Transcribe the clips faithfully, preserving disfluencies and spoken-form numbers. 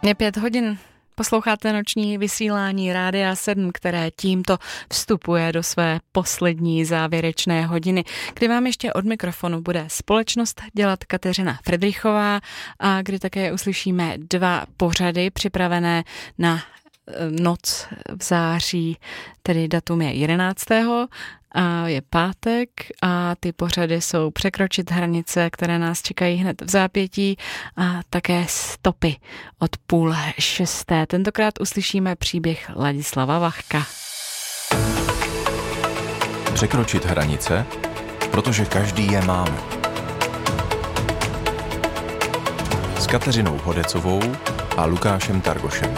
Je pět hodin. Posloucháte noční vysílání Rádia sedm, které tímto vstupuje do své poslední závěrečné hodiny, kdy vám ještě od mikrofonu bude společnost dělat Kateřina Fridrichová a kdy také uslyšíme dva pořady připravené na noc v září, tedy datum je jedenáctého a je pátek a ty pořady jsou Překročit hranice, které nás čekají hned v zápětí a také Stopy od půl šesté. Tentokrát uslyšíme příběh Ladislava Vachka. Překročit hranice, protože každý je máme. S Kateřinou Hodecovou a Lukášem Targošem.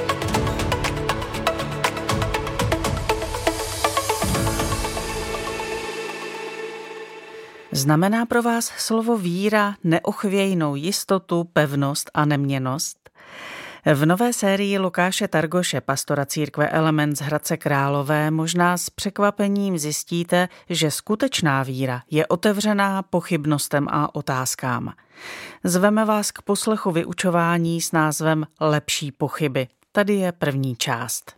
Znamená pro vás slovo víra neochvějnou jistotu, pevnost a neměnnost? V nové sérii Lukáše Targoše, pastora církve Element z Hradce Králové, možná s překvapením zjistíte, že skutečná víra je otevřená pochybnostem a otázkám. Zveme vás k poslechu vyučování s názvem Lepší pochyby. Tady je první část.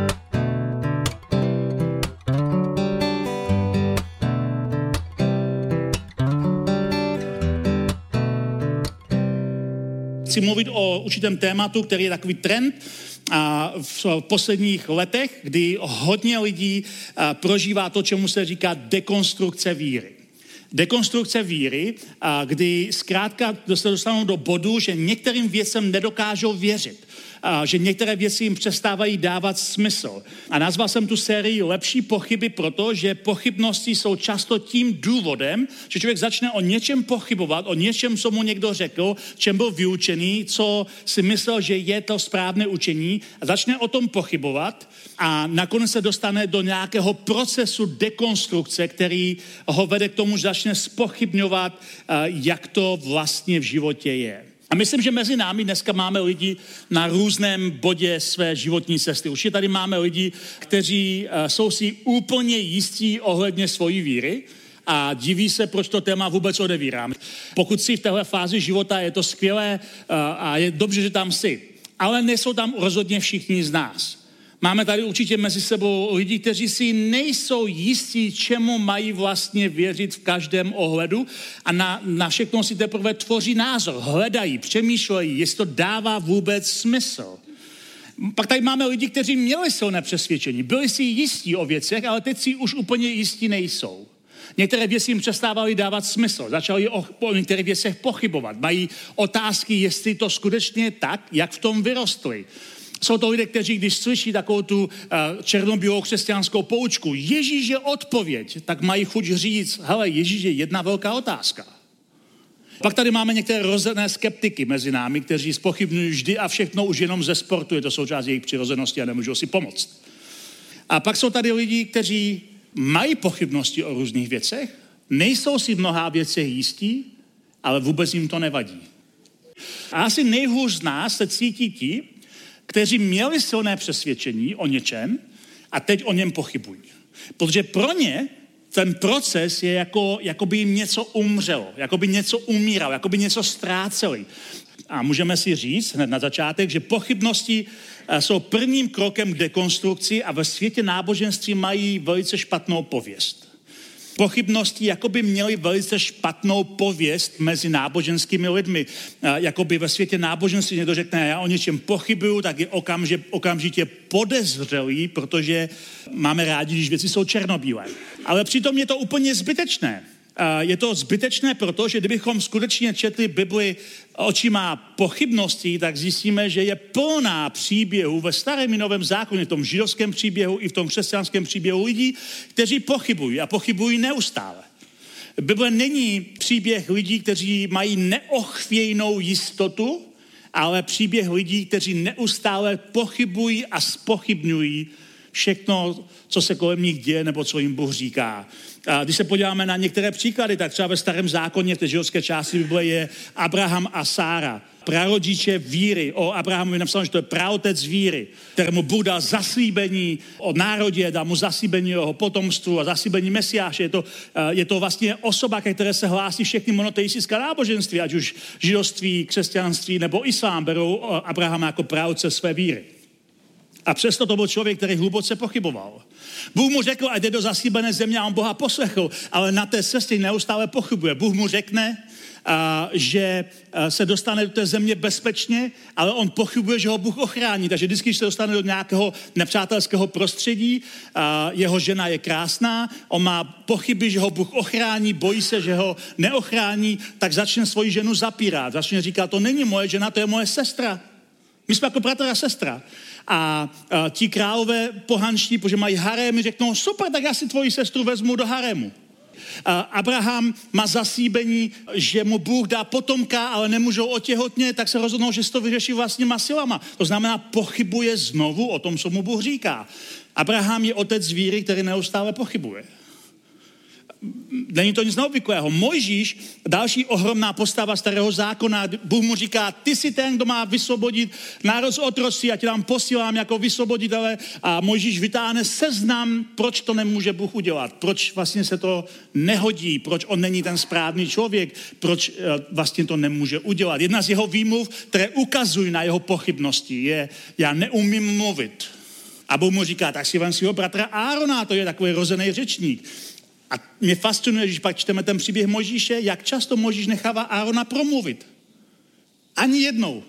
Chci mluvit o určitém tématu, který je takový trend a v posledních letech, kdy hodně lidí prožívá to, čemu se říká dekonstrukce víry. Dekonstrukce víry, kdy zkrátka se dostanou do bodu, že některým věcem nedokážou věřit. Že některé věci jim přestávají dávat smysl. A nazval jsem tu sérii Lepší pochyby, protože pochybnosti jsou často tím důvodem, že člověk začne o něčem pochybovat, o něčem, co mu někdo řekl, čem byl vyučený, co si myslel, že je to správné učení, a začne o tom pochybovat a nakonec se dostane do nějakého procesu dekonstrukce, který ho vede k tomu, že začne zpochybňovat, jak to vlastně v životě je. A myslím, že mezi námi dneska máme lidi na různém bodě své životní cesty. Určitě tady máme lidi, kteří jsou si úplně jistí ohledně svojí víry a diví se, proč to téma vůbec odevírám. Pokud jsi v téhle fázi života, je to skvělé a je dobře, že tam jsi. Ale nejsou tam rozhodně všichni z nás. Máme tady určitě mezi sebou lidi, kteří si nejsou jistí, čemu mají vlastně věřit v každém ohledu a na, na všechno si teprve tvoří názor, hledají, přemýšlejí, jestli to dává vůbec smysl. Pak tady máme lidi, kteří měli silné přesvědčení, byli si jistí o věcech, ale teď si už úplně jistí nejsou. Některé věci jim přestávaly dávat smysl, začali o, o některých věcech pochybovat, mají otázky, jestli to skutečně je tak, jak v tom vyrostli. Jsou to lidé, kteří, když slyší takovou tu uh, černobílou křesťanskou poučku, Ježíš je odpověď, tak mají chuť říct, hele, Ježíš je jedna velká otázka. Pak tady máme některé rozhodné skeptiky mezi námi, kteří zpochybňují vždy a všechno už jenom ze sportu, je to součást jejich přirozenosti a nemůžou si pomoct. A pak jsou tady lidi, kteří mají pochybnosti o různých věcech, nejsou si v mnoha věcech jistí, ale vůbec jim to nevadí. A asi nejhůř z nás se cítí ti, kteří měli silné přesvědčení o něčem a teď o něm pochybují. Protože pro ně ten proces je jako, jako by jim něco umřelo, jako by něco umíralo, jako by něco ztráceli. A můžeme si říct hned na začátek, že pochybnosti jsou prvním krokem k dekonstrukci a ve světě náboženství mají velice špatnou pověst. Pochybnosti jakoby měly velice špatnou pověst mezi náboženskými lidmi. Jakoby ve světě náboženství někdo řekne, já o něčem pochybuju, tak je okamžitě, okamžitě podezřelý, protože máme rádi, když věci jsou černobílé. Ale přitom je to úplně zbytečné. Je to zbytečné, protože kdybychom skutečně četli Bibli očima pochybností, tak zjistíme, že je plná příběhů ve Starém i Novém zákoně, v tom židovském příběhu i v tom křesťanském příběhu lidí, kteří pochybují a pochybují neustále. Bible není příběh lidí, kteří mají neochvějnou jistotu, ale příběh lidí, kteří neustále pochybují a zpochybňují všechno, co se kolem nich děje, nebo co jim Bůh říká. A když se podíváme na některé příklady, tak třeba ve Starém zákoně v té židovské části Bible je Abraham a Sára. prarodiče víry. O Abrahamovi napsáno, že to je praotec víry, kterému Bůh dal zaslíbení o národě, dal mu zaslíbení o jeho potomstvu a zaslíbení Mesiáše. Je to, je to vlastně osoba, ke které se hlásí všechny monoteistická náboženství, ať už židovství, křesťanství nebo islám, berou Abrahama jako praotce své víry. A přesto to byl člověk, který hluboce pochyboval. Bůh mu řekl, ať jde do zaslíbené země a on Boha poslechl, ale na té cestě neustále pochybuje. Bůh mu řekne, a, že a, se dostane do té země bezpečně, ale on pochybuje, že ho Bůh ochrání. Takže vždycky, když se dostane do nějakého nepřátelského prostředí, a, jeho žena je krásná, on má pochyby, že ho Bůh ochrání, bojí se, že ho neochrání, tak začne svoji ženu zapírat. Začne říkat, to není moje žena, to je moje sestra. My jsme jako bratr a sestra. A, a ti králové pohanští, protože mají harémy, řeknou, super, tak já si tvoji sestru vezmu do harému. A Abraham má zaslíbení, že mu Bůh dá potomka, ale nemůžou otěhotnět, tak se rozhodnou, že si to vyřeší vlastníma silama. To znamená, pochybuje znovu o tom, co mu Bůh říká. Abraham je otec víry, který neustále pochybuje. Není to nic neobvyklého. Mojžíš, další ohromná postava starého zákona, Bůh mu říká, ty jsi ten, kdo má vysvobodit národ z otroctví, já tě tam posílám jako vysvoboditele a Mojžíš vytáhne seznam, proč to nemůže Bůh udělat, proč vlastně se to nehodí, proč on není ten správný člověk, proč vlastně to nemůže udělat. Jedna z jeho výmluv, které ukazují na jeho pochybnosti, je, já neumím mluvit. A Bůh mu říká, tak si vem svého bratra Árona, to je takový rozený řečník. A mě fascinuje, když pak čteme ten příběh Mojžíše, jak často Mojžíš nechává Árona promluvit. Ani jednou.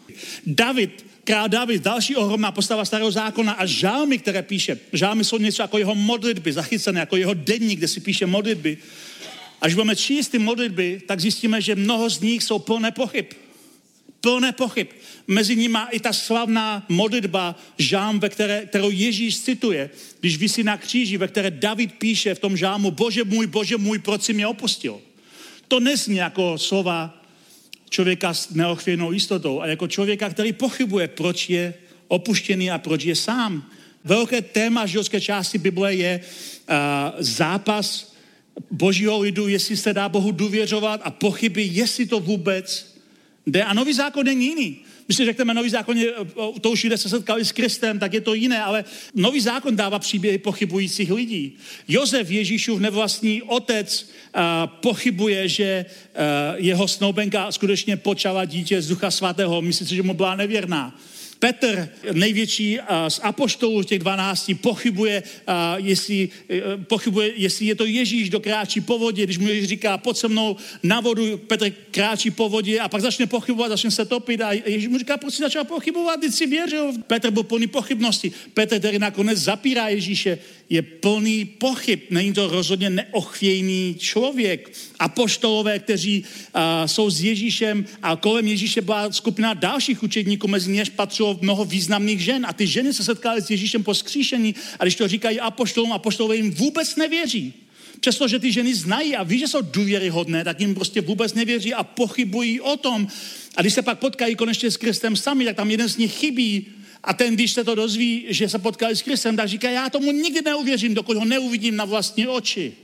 David, král David, další ohromná postava starého zákona a žálmy, které píše. Žálmy jsou něco jako jeho modlitby, zachycené jako jeho denník, kde si píše modlitby. Až budeme číst ty modlitby, tak zjistíme, že mnoho z nich jsou plné pochyb. Plné pochyb. Mezi nimi i ta slavná modlitba žálm, ve které, kterou Ježíš cituje, když visí na kříži, ve které David píše v tom žálmu, Bože můj, Bože můj, proč jsi mě opustil? To nezní jako slova člověka s neochvějnou jistotou, ale jako člověka, který pochybuje, proč je opuštěný a proč je sám. Velké téma židovské části Bible je uh, zápas božího lidu, jestli se dá Bohu důvěřovat a pochyby, jestli to vůbec jde. A nový zákon není jiný. My si řekneme, nový zákon je, to už lidé se setkali s Kristem, tak je to jiné, ale nový zákon dává příběhy pochybujících lidí. Josef, Ježíšův nevlastní otec, uh, pochybuje, že uh, jeho snoubenka skutečně počala dítě z Ducha svatého. Myslí si, že mu byla nevěrná. Petr, největší z apoštolů těch dvanácti, pochybuje, jestli, pochybuje, jestli je to Ježíš, kdo kráčí po vodě. Když mu Ježíš říká, pojď se mnou na vodu, Petr kráčí po vodě a pak začne pochybovat, začne se topit a Ježíš mu říká, proč jsi začal pochybovat, ty jsi věřil. Petr byl plný pochybnosti. Petr, který nakonec zapírá Ježíše, je plný pochyb. Není to rozhodně neochvějný člověk. Apoštolové, kteří uh, jsou s Ježíšem a kolem Ježíše byla skupina dalších učedníků, mezi něž patřilo mnoho významných žen a ty ženy se setkaly s Ježíšem po vzkříšení a když to říkají apoštolům, apoštolové jim vůbec nevěří. Přestože ty ženy znají a ví, že jsou důvěryhodné, tak jim prostě vůbec nevěří a pochybují o tom. A když se pak potkají konečně s Kristem sami, tak tam jeden z nich chybí. A ten, když se to dozví, že se potkali s Kristem, tak říká, já tomu nikdy neuvěřím, dokud ho neuvidím na vlastní oči.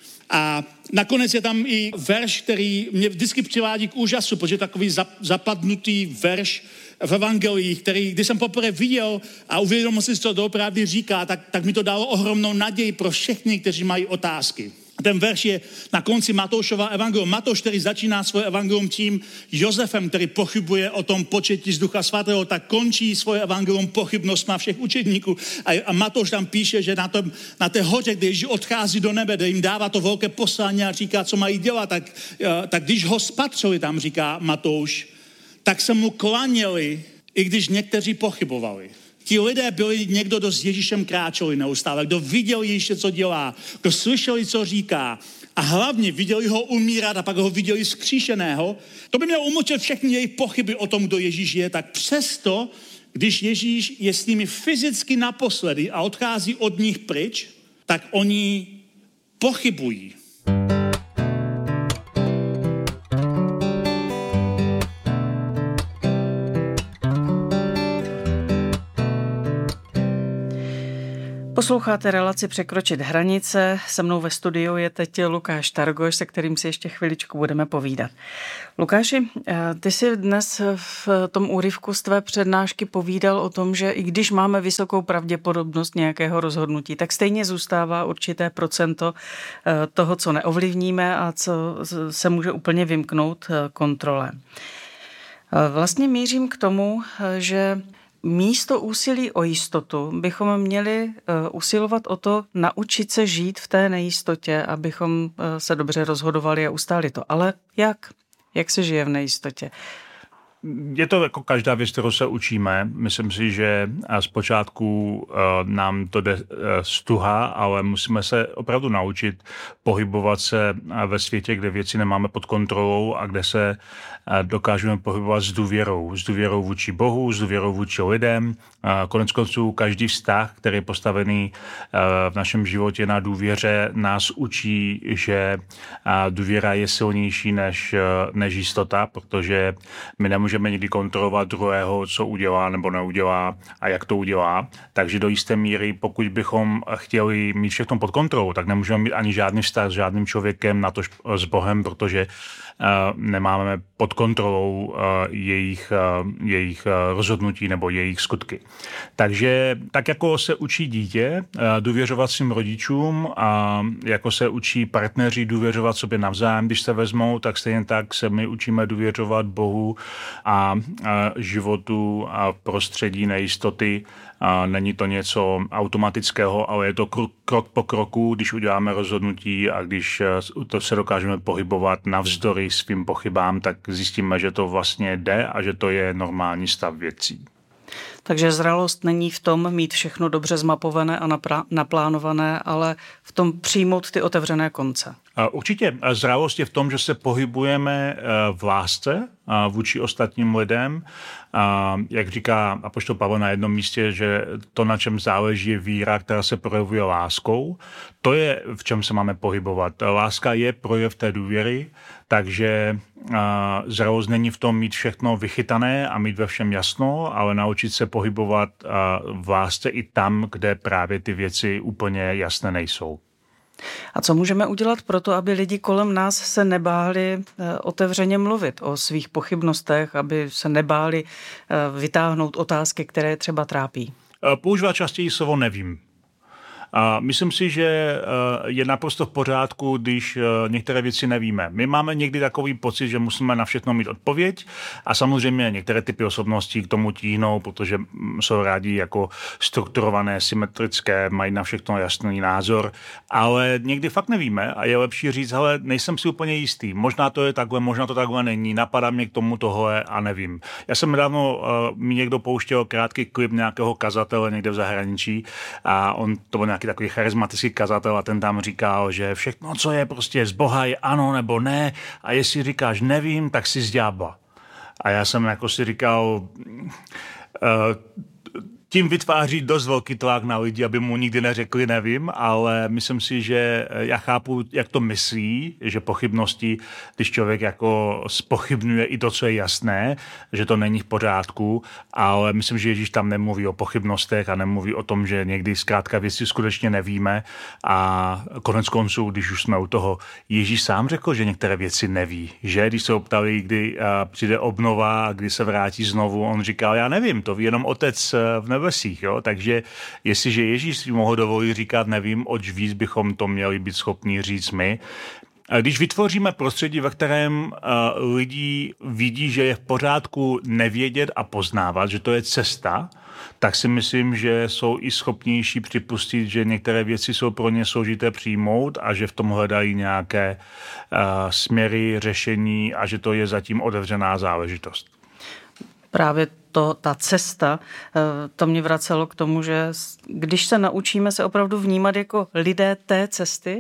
A nakonec je tam i verš, který mě vždycky přivádí k úžasu, protože je takový zapadnutý verš v evangelii, který, když jsem poprvé viděl a uvědomil si, co doopravdy říká, tak, tak mi to dalo ohromnou naději pro všechny, kteří mají otázky. Ten verš je na konci Matoušova evangelium. Matouš, který začíná svoje evangelium tím Josefem, který pochybuje o tom početí z Ducha svatého, tak končí svoje evangelium pochybnostma všech učedníků. A, a Matouš tam píše, že na, tom, na té hoře, kde Ježíš odchází do nebe, kde jim dává to velké poslání a říká, co mají dělat, tak, tak když ho spatřili, tam říká Matouš, tak se mu klaněli, i když někteří pochybovali. Ti lidé byli někdo, kdo s Ježíšem kráčeli neustále, kdo viděl Ježíše, co dělá, kdo slyšeli, co říká a hlavně viděli ho umírat a pak ho viděli vzkříšeného. To by mělo umlčet všechny jejich pochyby o tom, kdo Ježíš je, tak přesto, když Ježíš je s nimi fyzicky naposledy a odchází od nich pryč, tak oni pochybují. Posloucháte relaci Překročit hranice. Se mnou ve studiu je teď Lukáš Targoš, se kterým si ještě chviličku budeme povídat. Lukáši, ty si dnes v tom úryvku z tvé přednášky povídal o tom, že i když máme vysokou pravděpodobnost nějakého rozhodnutí, tak stejně zůstává určité procento toho, co neovlivníme a co se může úplně vymknout kontrole. Vlastně mířím k tomu, že místo úsilí o jistotu bychom měli usilovat o to naučit se žít v té nejistotě, abychom se dobře rozhodovali a ustáli to. Ale jak? Jak se žije v nejistotě? Je to jako každá věc, kterou se učíme. Myslím si, že zpočátku nám to jde stuha, ale musíme se opravdu naučit pohybovat se ve světě, kde věci nemáme pod kontrolou a kde se dokážeme pohybovat s důvěrou. S důvěrou vůči Bohu, s důvěrou vůči lidem. Konec konců každý vztah, který je postavený v našem životě na důvěře, nás učí, že důvěra je silnější než, než jistota, protože my nemůžeme nikdy kontrolovat druhého, co udělá nebo neudělá a jak to udělá. Takže do jisté míry, pokud bychom chtěli mít všechno pod kontrolou, tak nemůžeme mít ani žádný vztah s žádným člověkem, natož s Bohem, protože nemáme pod kontrolou jejich, jejich rozhodnutí nebo jejich skutky. Takže tak jako se učí dítě důvěřovat svým rodičům a jako se učí partneři důvěřovat sobě navzájem, když se vezmou, tak stejně tak se my učíme důvěřovat Bohu a životu a prostředí nejistoty. A není to něco automatického, ale je to krok po kroku, když uděláme rozhodnutí a když to se dokážeme pohybovat navzdory svým pochybám, tak zjistíme, že to vlastně jde a že to je normální stav věcí. Takže zralost není v tom mít všechno dobře zmapované a napra- naplánované, ale v tom přijmout ty otevřené konce. Určitě zralost je v tom, že se pohybujeme v lásce vůči ostatním lidem. Jak říká apoštol Pavel na jednom místě, že to, na čem záleží, je víra, která se projevuje láskou. To je, v čem se máme pohybovat. Láska je projev té důvěry, takže zralost není v tom mít všechno vychytané a mít ve všem jasno, ale naučit se pohybovat v lásce i tam, kde právě ty věci úplně jasné nejsou. A co můžeme udělat pro to, aby lidi kolem nás se nebáli otevřeně mluvit o svých pochybnostech, aby se nebáli vytáhnout otázky, které třeba trápí? Používat častěji slovo nevím. A myslím si, že je naprosto v pořádku, když některé věci nevíme. My máme někdy takový pocit, že musíme na všechno mít odpověď a samozřejmě některé typy osobností k tomu tíhnou, protože jsou rádi jako strukturované, symetrické, mají na všechno jasný názor, ale někdy fakt nevíme a je lepší říct, hele, nejsem si úplně jistý, možná to je takhle, možná to takhle není, napadá mě k tomu tohle a nevím. Já jsem nedávno, uh, mi někdo pouštěl krátký klip nějakého kazatele někde v zahraničí a on to byl nějaký takový charismatický kazatel a ten tam říkal, že všechno, co je prostě z Boha, je ano nebo ne a jestli říkáš nevím, tak si z ďábla. A já jsem jako si říkal, uh, tím vytváří dost velký tlak na lidi, aby mu nikdy neřekli nevím, ale myslím si, že já chápu, jak to myslí, že pochybnosti, když člověk jako zpochybňuje i to, co je jasné, že to není v pořádku, ale myslím, že Ježíš tam nemluví o pochybnostech a nemluví o tom, že někdy zkrátka věci skutečně nevíme a konec konců, když už jsme u toho, Ježíš sám řekl, že některé věci neví, že když se optali, kdy přijde obnova a kdy se vrátí znovu, on říkal, já nevím, to ví jenom Otec v nebi. Vesích, jo? Takže jestliže Ježíš si mohl dovolit říkat nevím, oč víc bychom to měli být schopni říct my. Když vytvoříme prostředí, ve kterém uh, lidi vidí, že je v pořádku nevědět a poznávat, že to je cesta, tak si myslím, že jsou i schopnější připustit, že některé věci jsou pro ně složité přijmout a že v tom hledají nějaké uh, směry, řešení a že to je zatím otevřená záležitost. Právě to, ta cesta, to mě vracelo k tomu, že když se naučíme se opravdu vnímat jako lidé té cesty,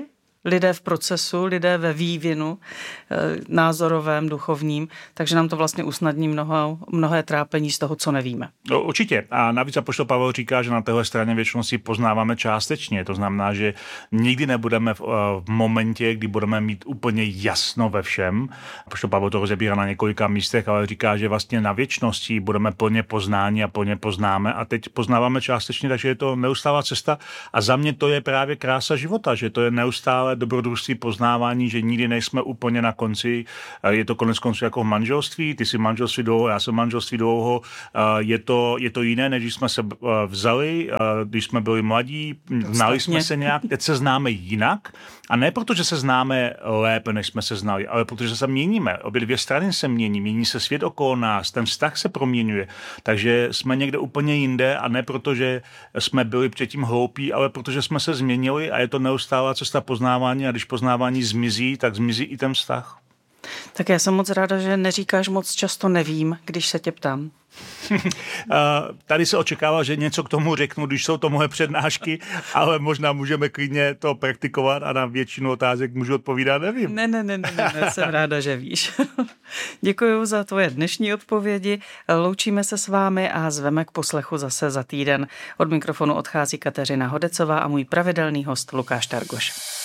lidé v procesu, lidé ve vývinu názorovém, duchovním, takže nám to vlastně usnadní mnoho, mnohé trápení z toho, co nevíme. No, určitě. A navíc apoštol Pavel říká, že na téhle straně věčnosti poznáváme částečně. To znamená, že nikdy nebudeme v, v momentě, kdy budeme mít úplně jasno ve všem. Apoštol Pavel to rozebírá na několika místech, ale říká, že vlastně na věčnosti budeme plně poznáni a plně poznáme a teď poznáváme částečně, takže je to neustálá cesta a za mě to je právě krása života, že to je neustále dobrodružství poznávání, že nikdy nejsme úplně na konci. Je to konec konců jako v manželství, ty jsi manželství dlouho, já jsem manželství dlouho. Je to, je to jiné, než když jsme se vzali, když jsme byli mladí, znali jsme se nějak, teď se známe jinak a ne proto, že se známe lépe, než jsme se znali, ale protože se měníme. Obě dvě strany se mění, mění se svět okolo nás, ten vztah se proměňuje, takže jsme někde úplně jinde a ne proto, že jsme byli předtím hloupí, ale protože jsme se změnili a je to neustálá cesta poznávání a když poznávání zmizí, tak zmizí i ten vztah. Tak já jsem moc ráda, že neříkáš moc často nevím, když se tě ptám. Tady se očekává, že něco k tomu řeknu, když jsou to moje přednášky, ale možná můžeme klidně to praktikovat a na většinu otázek můžu odpovídat, nevím. Ne, ne, ne, ne, ne jsem ráda, že víš. Děkuji za tvoje dnešní odpovědi. Loučíme se s vámi a zveme k poslechu zase za týden. Od mikrofonu odchází Kateřina Hodecová a můj pravidelný host Lukáš Targoš.